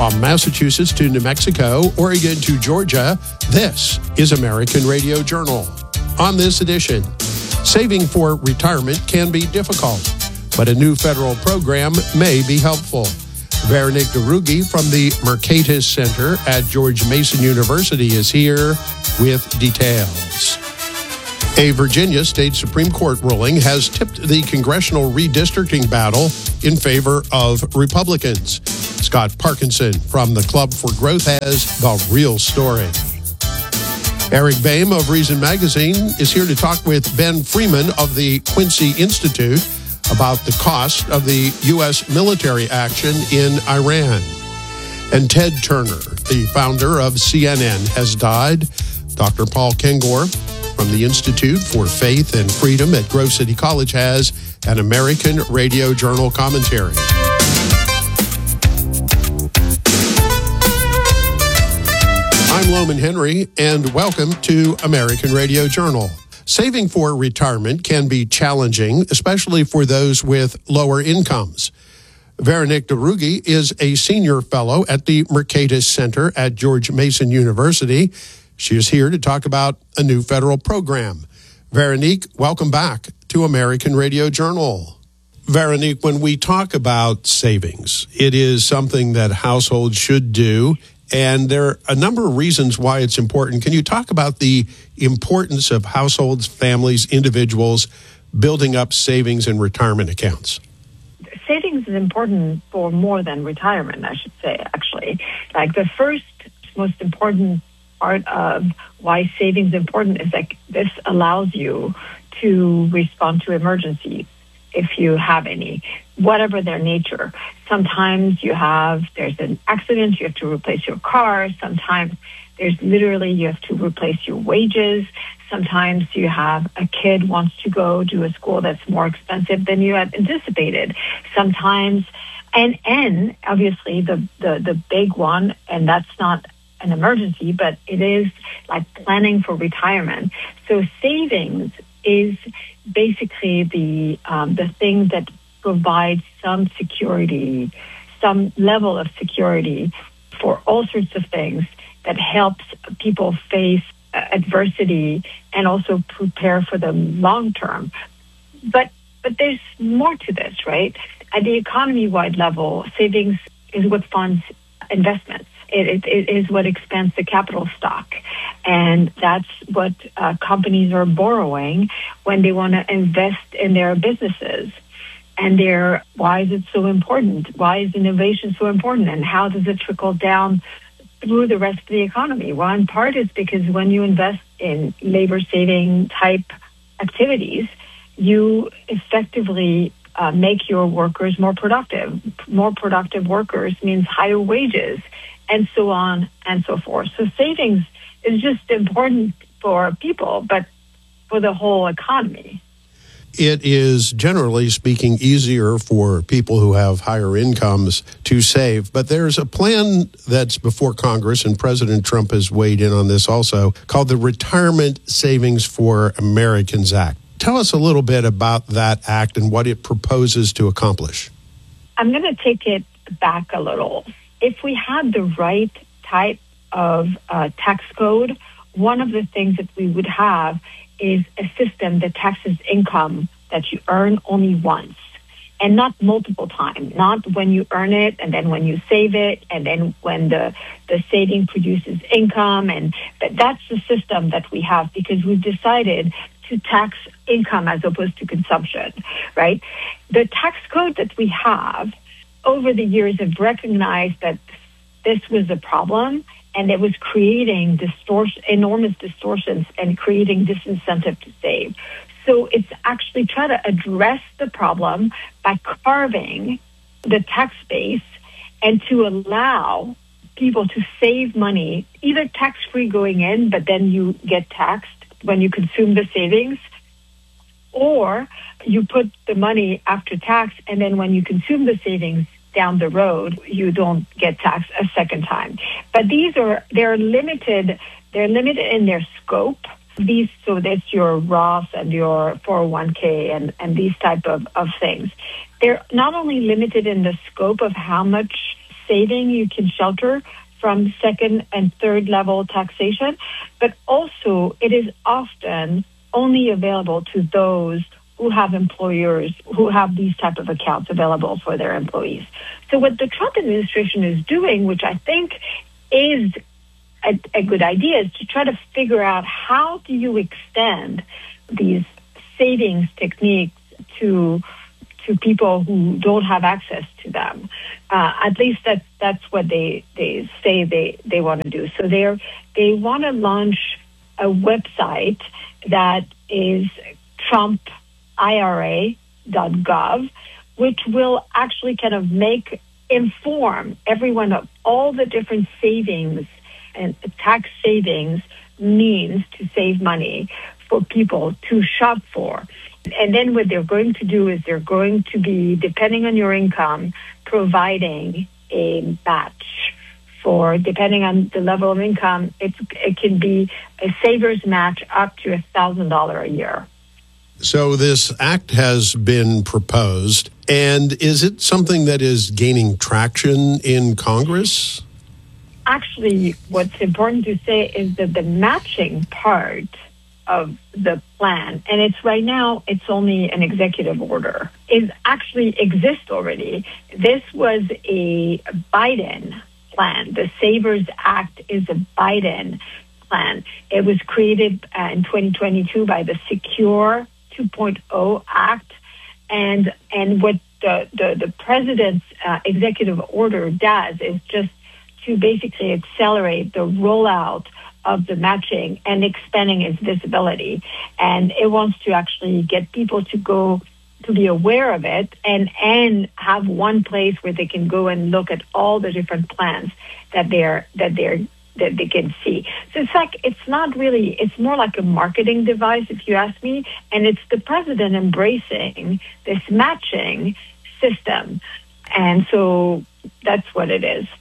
From Massachusetts to New Mexico, Oregon to Georgia, this is American Radio Journal. On this edition, saving for retirement can be difficult, but a new federal program may be helpful. Veronique Derugy from the Mercatus Center at George Mason University is here with details. A Virginia State Supreme Court ruling has tipped the congressional redistricting battle in favor of Republicans. Scott Parkinson from the Club for Growth has the real story. Eric Boehm of Reason Magazine is here to talk with Ben Freeman of the Quincy Institute about the cost of the U.S. military action in Iran. And Ted Turner, the founder of CNN, has died. Dr. Paul Kengor from the Institute for Faith and Freedom at Grove City College has an American Radio Journal commentary. I'm Loman Henry, and welcome to American Radio Journal. Saving for retirement can be challenging, especially for those with lower incomes. Veronique Derugy is a senior fellow at the Mercatus Center at George Mason University. She is here to talk about a new federal program. Veronique, welcome back to American Radio Journal. Veronique, when we talk about savings, it is something that households should do. And there are a number of reasons why it's important. Can you talk about the importance of households, families, individuals building up savings and retirement accounts? Savings is important for more than retirement, I should say, actually. Like the first most important part of why savings is important is that this allows you to respond to emergencies if you have any, whatever their nature. Sometimes there's an accident, you have to replace your car. Sometimes you have to replace your wages. Sometimes you have a kid wants to go to a school that's more expensive than you had anticipated. Sometimes, and obviously the big one, and that's not an emergency, but it is like planning for retirement. So savings is basically the thing that provides some security, some level of security for all sorts of things that helps people face adversity and also prepare for the long term. But there's more to this, right? At the economy-wide level, savings is what funds investments. It is what expands the capital stock. And that's what companies are borrowing when they want to invest in their businesses. And why is it so important? Why is innovation so important? And how does it trickle down through the rest of the economy? Well, in part is because when you invest in labor-saving type activities, you effectively make your workers more productive. More productive workers means higher wages, and so on and so forth. So savings is just important for people, but for the whole economy. It is, generally speaking, easier for people who have higher incomes to save. But there's a plan that's before Congress, and President Trump has weighed in on this also, called the Retirement Savings for Americans Act. Tell us a little bit about that act and what it proposes to accomplish. I'm going to take it back a little. If we had the right type of tax code, one of the things that we would have is a system that taxes income that you earn only once and not multiple times, not when you earn it and then when you save it and then when the saving produces income. But that's the system that we have because we've decided to tax income as opposed to consumption, right? The tax code that we have over the years have recognized that this was a problem and it was creating enormous distortions and creating disincentive to save. So it's actually trying to address the problem by carving the tax base and to allow people to save money, either tax-free going in, but then you get taxed when you consume the savings, or you put the money after tax, and then when you consume the savings down the road, you don't get taxed a second time. But they're limited in their scope. So that's your Roth and your 401k and these type of things. They're not only limited in the scope of how much saving you can shelter from second and third level taxation, but also it is often only available to those who have employers who have these type of accounts available for their employees. So what the Trump administration is doing, which I think is a good idea, is to try to figure out how do you extend these savings techniques to people who don't have access to them. At least that's what they say they want to do. So they want to launch a website that is TrumpIRA.gov, which will actually kind of inform everyone of all the different savings and tax savings means to save money for people to shop for. And then what they're going to do is they're going to be, depending on your income, providing a match for, depending on the level of income, it can be a saver's match up to $1,000 a year. So this act has been proposed, and is it something that is gaining traction in Congress? Actually, what's important to say is that the matching part of the plan, and it's right now, it's only an executive order, is actually exists already. This was a Biden plan. The Savers Act is a Biden plan. It was created in 2022 by the Secure 2.0 Act, and what the president's executive order does is just to basically accelerate the rollout of the matching and expanding its visibility. And it wants to actually get people to be aware of it and have one place where they can go and look at all the different plans that they can see. So it's more like a marketing device, if you ask me, and it's the president embracing this matching system. And so that's what it is.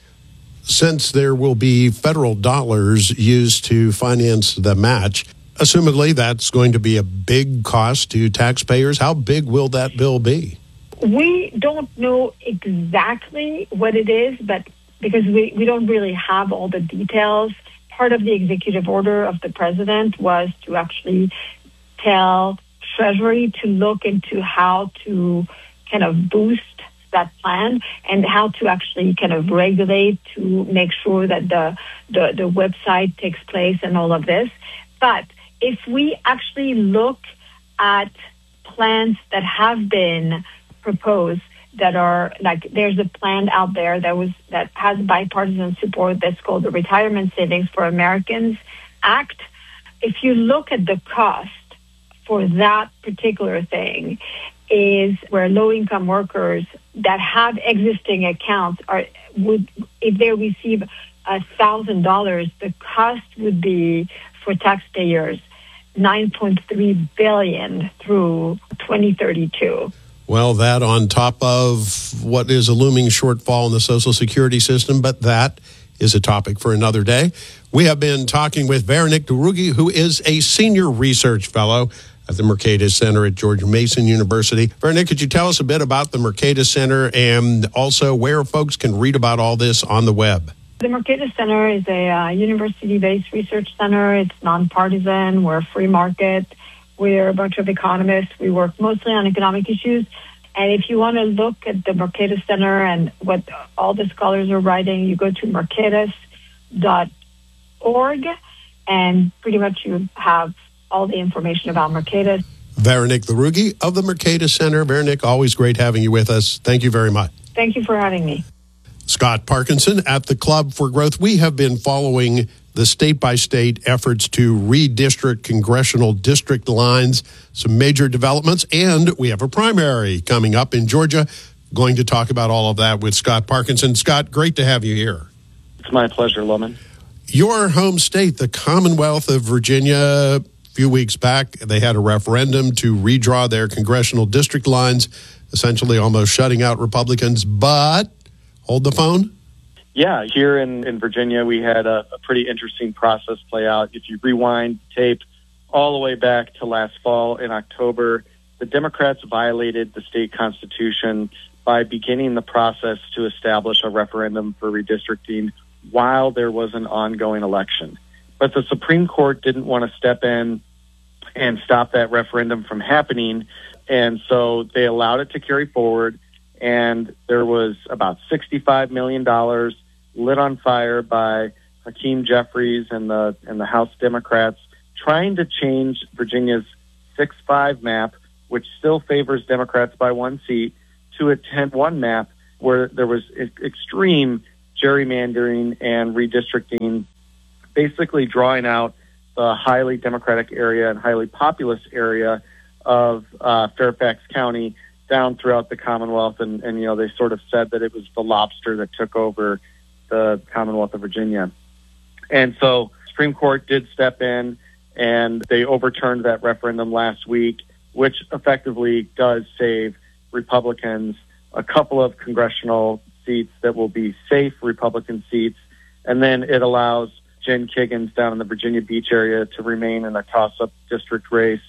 Since there will be federal dollars used to finance the match, assumedly that's going to be a big cost to taxpayers. How big will that bill be? We don't know exactly what it is, but because we don't really have all the details. Part of the executive order of the president was to actually tell Treasury to look into how to kind of boost that plan and how to actually kind of regulate to make sure that the website takes place and all of this. But if we actually look at plans that have been proposed that are like, there's a plan out there that has bipartisan support that's called the Retirement Savings for Americans Act. If you look at the cost for that particular thing, is where low-income workers that have existing accounts if they receive $1,000, the cost would be for taxpayers $9.3 billion through 2032. Well, that on top of what is a looming shortfall in the Social Security system, but that is a topic for another day. We have been talking with Veronique Drougi, who is a senior research fellow at the Mercatus Center at George Mason University. Veronique, could you tell us a bit about the Mercatus Center and also where folks can read about all this on the web? The Mercatus Center is a university-based research center. It's nonpartisan. We're free market. We're a bunch of economists. We work mostly on economic issues. And if you want to look at the Mercatus Center and what all the scholars are writing, you go to mercatus.org, and pretty much you have all the information about Mercatus. Veronique Drougi of the Mercatus Center. Veronique, always great having you with us. Thank you very much. Thank you for having me. Scott Parkinson at the Club for Growth. We have been following the state-by-state efforts to redistrict congressional district lines, some major developments, and we have a primary coming up in Georgia. Going to talk about all of that with Scott Parkinson. Scott, great to have you here. It's my pleasure, Loman. Your home state, the Commonwealth of Virginia, a few weeks back, they had a referendum to redraw their congressional district lines, essentially almost shutting out Republicans, but hold the phone. Yeah, here in Virginia, we had a pretty interesting process play out. If you rewind tape all the way back to last fall in October, the Democrats violated the state constitution by beginning the process to establish a referendum for redistricting while there was an ongoing election. But the Supreme Court didn't want to step in and stop that referendum from happening, and so they allowed it to carry forward, and there was about $65 million lit on fire by Hakeem Jeffries and the House Democrats trying to change Virginia's 6-5 map, which still favors Democrats by one seat, to a 10-1 map where there was extreme gerrymandering and redistricting, basically drawing out the highly Democratic area and highly populous area of Fairfax County down throughout the Commonwealth. And they sort of said that it was the lobster that took over the Commonwealth of Virginia. And so Supreme Court did step in, and they overturned that referendum last week, which effectively does save Republicans a couple of congressional seats that will be safe Republican seats. And then it allows Jen Kiggins down in the Virginia Beach area to remain in a toss-up district race.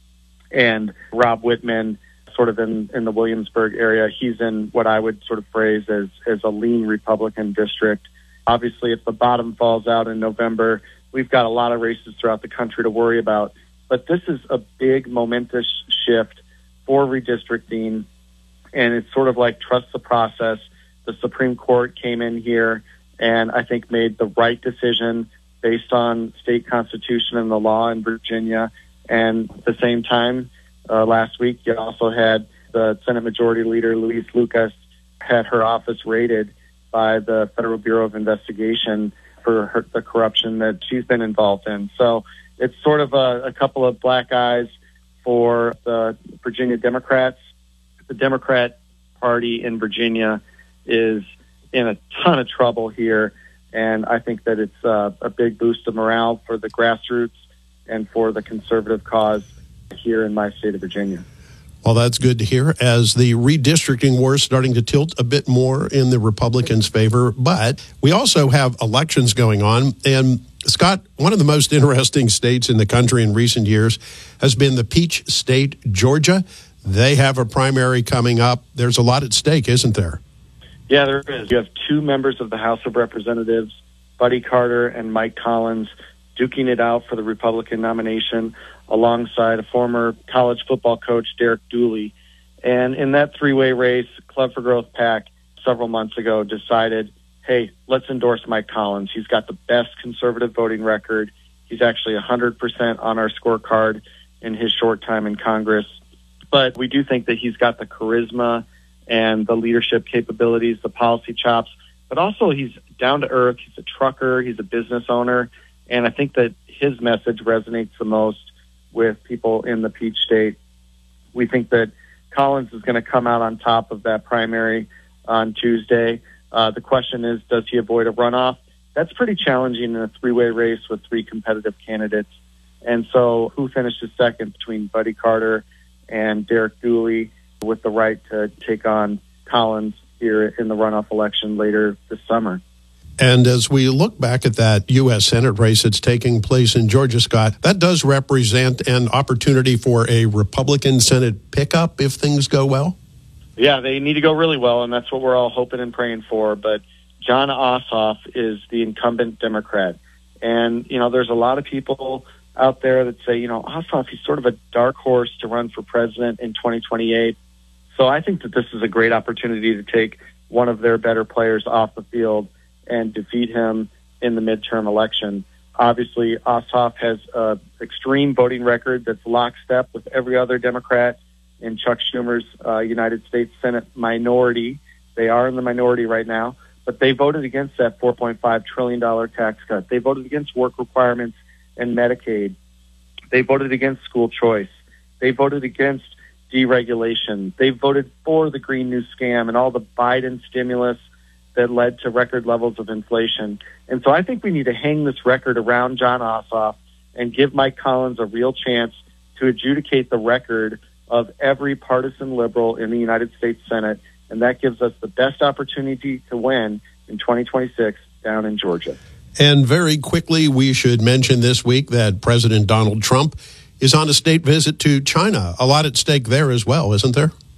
And Rob Whitman, sort of in the Williamsburg area, he's in what I would sort of phrase as a lean Republican district. Obviously, if the bottom falls out in November, we've got a lot of races throughout the country to worry about. But this is a big, momentous shift for redistricting, and it's sort of like trust the process. The Supreme Court came in here and I think made the right decision based on state constitution and the law in Virginia. And at the same time, last week, you also had the Senate Majority Leader, Luis Lucas, had her office raided by the Federal Bureau of Investigation for the corruption that she's been involved in. So it's sort of a couple of black eyes for the Virginia Democrats. The Democrat Party in Virginia is in a ton of trouble here, and I think that it's a big boost of morale for the grassroots and for the conservative cause here in my state of Virginia. Well, that's good to hear, as the redistricting war is starting to tilt a bit more in the Republicans' favor. But we also have elections going on. And, Scott, one of the most interesting states in the country in recent years has been the Peach State, Georgia. They have a primary coming up. There's a lot at stake, isn't there? Yeah, there is. You have two members of the House of Representatives, Buddy Carter and Mike Collins, duking it out for the Republican nomination alongside a former college football coach, Derek Dooley. And in that three-way race, Club for Growth PAC several months ago decided, hey, let's endorse Mike Collins. He's got the best conservative voting record. He's actually 100% on our scorecard in his short time in Congress. But we do think that he's got the charisma and the leadership capabilities, the policy chops, but also he's down to earth. He's a trucker. He's a business owner. And I think that his message resonates the most with people in the Peach State. We think that Collins is going to come out on top of that primary on Tuesday. The question is, does he avoid a runoff? That's pretty challenging in a three-way race with three competitive candidates. And so who finishes second between Buddy Carter and Derek Dooley with the right to take on Collins here in the runoff election later this summer? And as we look back at that U.S. Senate race that's taking place in Georgia, Scott, that does represent an opportunity for a Republican Senate pickup if things go well? Yeah, they need to go really well, and that's what we're all hoping and praying for. But Jon Ossoff is the incumbent Democrat. And, there's a lot of people out there that say, Ossoff, he's sort of a dark horse to run for president in 2028. So I think that this is a great opportunity to take one of their better players off the field and defeat him in the midterm election. Obviously, Ossoff has an extreme voting record that's lockstep with every other Democrat in Chuck Schumer's United States Senate minority. They are in the minority right now, but they voted against that $4.5 trillion tax cut. They voted against work requirements and Medicaid. They voted against school choice. They voted against deregulation. They voted for the Green New Scam and all the Biden stimulus that led to record levels of inflation. And so I think we need to hang this record around Jon Ossoff and give Mike Collins a real chance to adjudicate the record of every partisan liberal in the United States Senate. And that gives us the best opportunity to win in 2026 down in Georgia. And very quickly, we should mention this week that President Donald Trump is on a state visit to China. A lot at stake there as well, isn't there?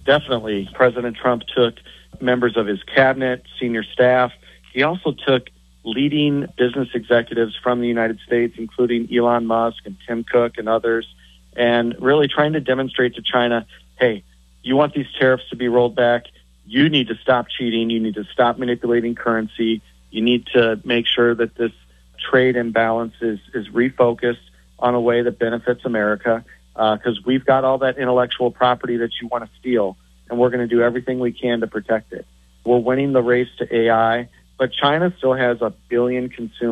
Definitely. President Trump took members of his cabinet, senior staff. He also took leading business executives from the United States, including Elon Musk and Tim Cook and others, and really trying to demonstrate to China, hey, you want these tariffs to be rolled back, you need to stop cheating, you need to stop manipulating currency, you need to make sure that this trade imbalance is refocused on a way that benefits America, because we've got all that intellectual property that you want to steal, and we're going to do everything we can to protect it. We're winning the race to AI, but China still has 1 billion consumers.